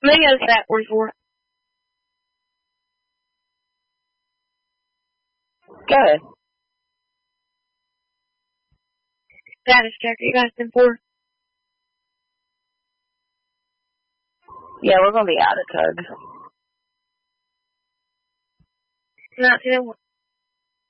Mango's that word for it. Go ahead. Status check. You guys been for? Yeah, we're going to be out of Tug. Not today.